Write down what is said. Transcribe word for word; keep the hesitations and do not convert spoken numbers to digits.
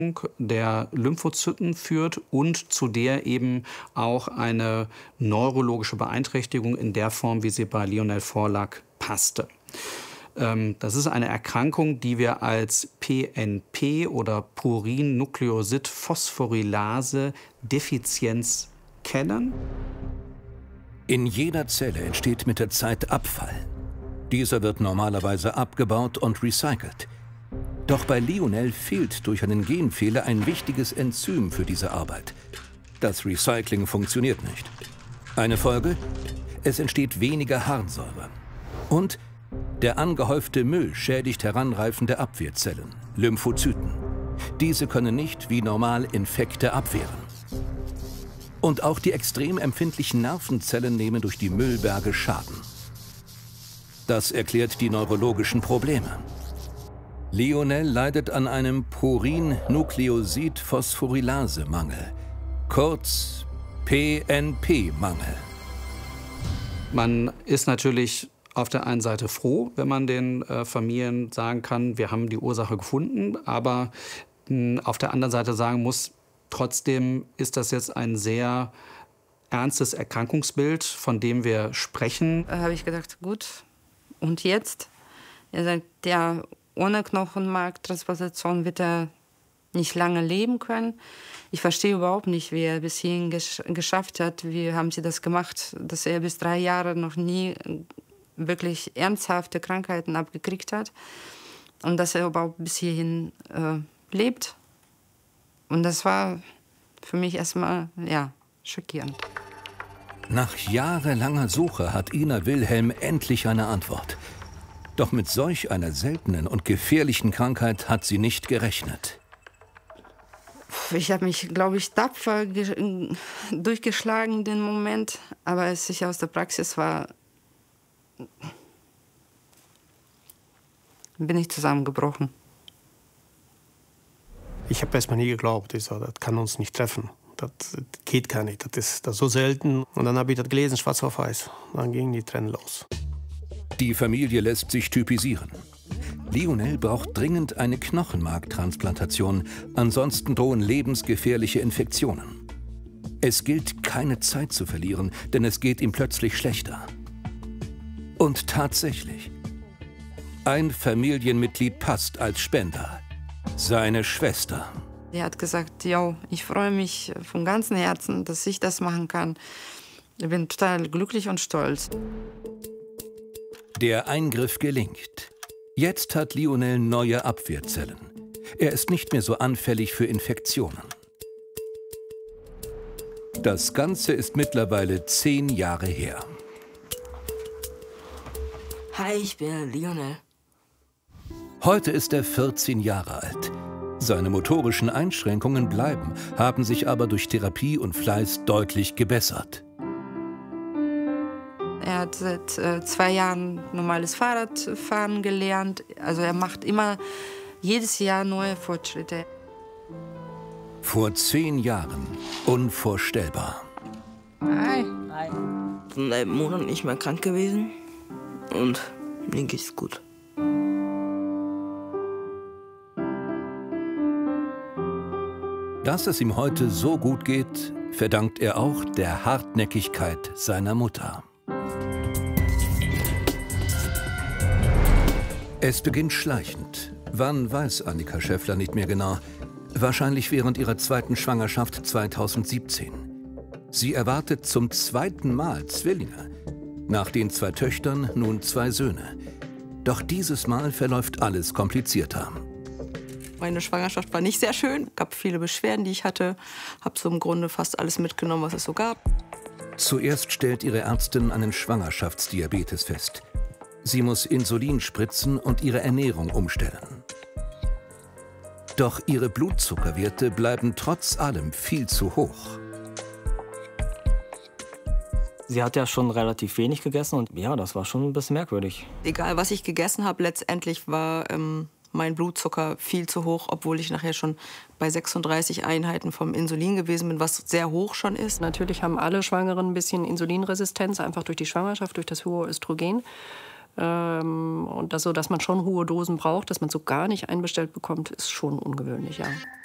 der Lymphozyten führt und zu der eben auch eine neurologische Beeinträchtigung in der Form, wie sie bei Lionel vorlag, passte. Das ist eine Erkrankung, die wir als P N P oder Purin-Nukleosid-Phosphorylase-Defizienz kennen. In jeder Zelle entsteht mit der Zeit Abfall. Dieser wird normalerweise abgebaut und recycelt. Doch bei Lionel fehlt durch einen Genfehler ein wichtiges Enzym für diese Arbeit. Das Recycling funktioniert nicht. Eine Folge? Es entsteht weniger Harnsäure. Und der angehäufte Müll schädigt heranreifende Abwehrzellen, Lymphozyten. Diese können nicht wie normal Infekte abwehren. Und auch die extrem empfindlichen Nervenzellen nehmen durch die Müllberge Schaden. Das erklärt die neurologischen Probleme. Lionel leidet an einem Purin-Nukleosid-Phosphorylase-Mangel, kurz P N P-Mangel. Man ist natürlich auf der einen Seite froh, wenn man den äh, Familien sagen kann, wir haben die Ursache gefunden, aber mh, auf der anderen Seite sagen muss, trotzdem ist das jetzt ein sehr ernstes Erkrankungsbild, von dem wir sprechen. Da habe ich gedacht, gut, und jetzt? Er sagt, ja, ohne Knochenmarktransplantation wird er nicht lange leben können. Ich verstehe überhaupt nicht, wie er bis hierhin gesch geschafft hat. Wie haben sie das gemacht, dass er bis drei Jahre noch nie wirklich ernsthafte Krankheiten abgekriegt hat und dass er überhaupt bis hierhin äh, lebt. Und das war für mich erstmal, ja, schockierend. Nach jahrelanger Suche hat Ina Wilhelm endlich eine Antwort. Doch mit solch einer seltenen und gefährlichen Krankheit hat sie nicht gerechnet. Ich habe mich, glaube ich, tapfer durchgeschlagen den Moment, aber als ich aus der Praxis war, bin ich zusammengebrochen. Ich habe erstmal nie geglaubt, ich so, das kann uns nicht treffen. Das geht gar nicht, das ist, das ist so selten. Und dann habe ich das gelesen, schwarz auf weiß. Dann gingen die Tränen los. Die Familie lässt sich typisieren. Lionel braucht dringend eine Knochenmarktransplantation, ansonsten drohen lebensgefährliche Infektionen. Es gilt, keine Zeit zu verlieren, denn es geht ihm plötzlich schlechter. Und tatsächlich, ein Familienmitglied passt als Spender, seine Schwester. Er hat gesagt, ja, ich freue mich von ganzem Herzen, dass ich das machen kann. Ich bin total glücklich und stolz. Der Eingriff gelingt. Jetzt hat Lionel neue Abwehrzellen. Er ist nicht mehr so anfällig für Infektionen. Das Ganze ist mittlerweile zehn Jahre her. Hi, ich bin Lionel. Heute ist er vierzehn Jahre alt. Seine motorischen Einschränkungen bleiben, haben sich aber durch Therapie und Fleiß deutlich gebessert. Er hat seit äh, zwei Jahren normales Fahrradfahren gelernt. Also er macht immer jedes Jahr neue Fortschritte. Vor zehn Jahren unvorstellbar. Hi. Hi. Seit einem Monat nicht mehr krank gewesen und mir geht's gut. Dass es ihm heute so gut geht, verdankt er auch der Hartnäckigkeit seiner Mutter. Es beginnt schleichend. Wann, weiß Annika Schäffler nicht mehr genau. Wahrscheinlich während ihrer zweiten Schwangerschaft zweitausendsiebzehn. Sie erwartet zum zweiten Mal Zwillinge. Nach den zwei Töchtern nun zwei Söhne. Doch dieses Mal verläuft alles komplizierter. Meine Schwangerschaft war nicht sehr schön. Es gab viele Beschwerden, die ich hatte. Habe so im Grunde fast alles mitgenommen, was es so gab. Zuerst stellt ihre Ärztin einen Schwangerschaftsdiabetes fest. Sie muss Insulin spritzen und ihre Ernährung umstellen. Doch ihre Blutzuckerwerte bleiben trotz allem viel zu hoch. Sie hat ja schon relativ wenig gegessen und ja, das war schon ein bisschen merkwürdig. Egal, was ich gegessen habe, letztendlich war ähm, mein Blutzucker viel zu hoch, obwohl ich nachher schon bei sechsunddreißig Einheiten vom Insulin gewesen bin, was sehr hoch schon ist. Natürlich haben alle Schwangeren ein bisschen Insulinresistenz, einfach durch die Schwangerschaft, durch das hohe Östrogen. Ähm, und das so, dass man schon hohe Dosen braucht, dass man so gar nicht einbestellt bekommt, ist schon ungewöhnlich, ja.